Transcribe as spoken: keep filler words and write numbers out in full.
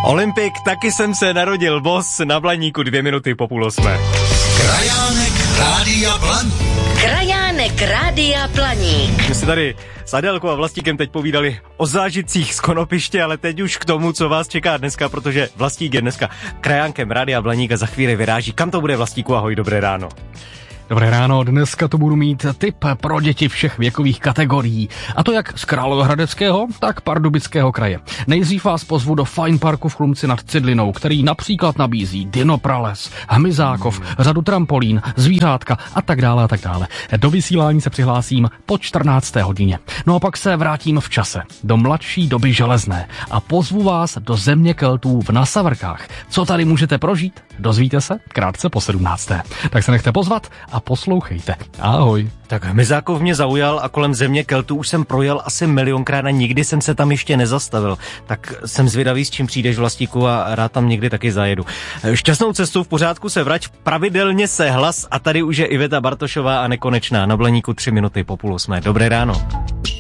Olympik, taky jsem se narodil, boss, na Blaníku dvě minuty po půl osmé. Krajánek Rádia Blaník. Krajánek Rádia Blaník. My si tady s Adélkou a Vlastíkem teď povídali o zážitcích z konopiště, ale teď už k tomu, co vás čeká dneska, protože Vlastík je dneska krajánkem Rádia Blaník a za chvíli vyráží. Kam to bude, Vlastíku? Ahoj, dobré ráno. Dobré ráno, dneska to budu mít tip pro děti všech věkových kategorií. A to jak z Královéhradeckého, tak Pardubického kraje. Nejdřív vás pozvu do Fine Parku v Chlumci nad Cidlinou, který například nabízí dinoprales, hmyzákov, řadu trampolín, zvířátka a tak dále a tak dále. Do vysílání se přihlásím po čtrnácté hodině. No a pak se vrátím v čase do mladší doby železné a pozvu vás do země Keltů v Nasavrkách. Co tady můžete prožít? Dozvíte se krátce po sedmnácté. Tak se nechte pozvat a poslouchejte. Ahoj. Tak hmyzákov mě zaujal a kolem země Keltů už jsem projel asi milionkrát a nikdy jsem se tam ještě nezastavil. Tak jsem zvědavý, s čím přijdeš, Vlastíku, a rád tam někdy taky zajedu. Šťastnou cestu, v pořádku se vrať, pravidelně se hlas a tady už je Iveta Bartošová a Nekonečná na Blaníku tři minuty po půl osmé. Dobré ráno.